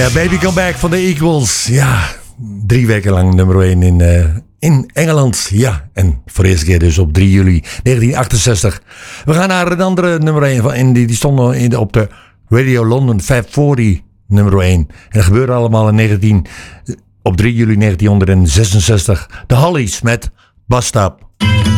Ja, Baby Come Back van de Equals. Ja, 3 weken lang nummer 1 in Engeland. Ja, en voor de eerste keer dus op 3 juli 1968. We gaan naar een andere nummer 1. Die stond op de Radio London 540 nummer 1. En dat gebeurde allemaal op 3 juli 1966. De Hollies met Bus Stop.